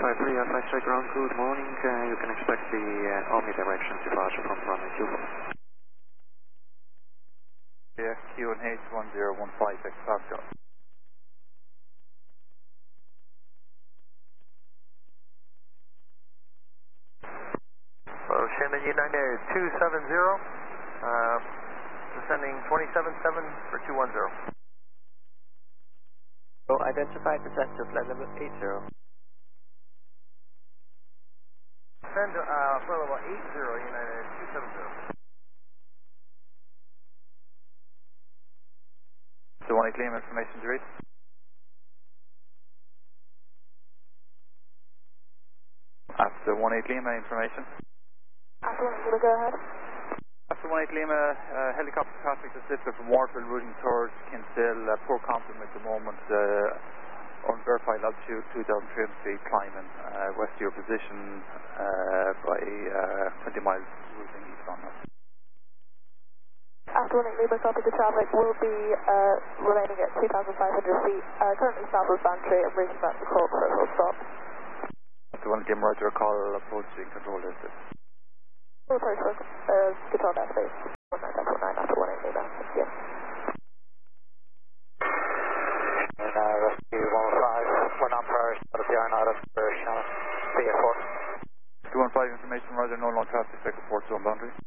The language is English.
253, Alpha straight ground, good morning. You can expect the omnidirection departure from runway 24. Yeah, QNH 1015 X Foxtrot. Shannon United 270, descending 27.7 for 210. So identified descent to flight level 80. Descend to flight level 80, United 270. So 18 Lima information to read. After 18 Lima information. After 18 Lima, go ahead. After 18 Lima, helicopter traffic is lifted from Waterville routing towards Kinsale, poor complement at the moment, unverified altitude 2,300 feet climbing, west of your position by 20 miles routing east on us. After 18 Lima, copy the traffic will be remaining at 2,500 feet, currently southwest Bantry and reaching back to Cork for a full stop. After 18 Lima, roger, call approaching control distance. Full approach for control dash base. 19.9 after 18 Lima, thank you. And rescue 105, we're not priority out of the iron out of Shannon, BA4. 215 information, roger, no long traffic, check report zone boundary.